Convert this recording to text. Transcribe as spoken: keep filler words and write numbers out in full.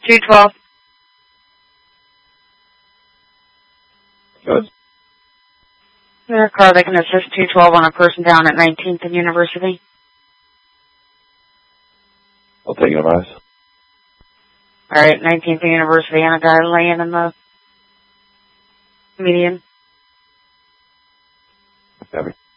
two twelve. Good. There's a car that can assist two twelve on a person down at nineteenth and University. I'll take your advice. All right, nineteenth and University, and a guy laying in the median. Copy.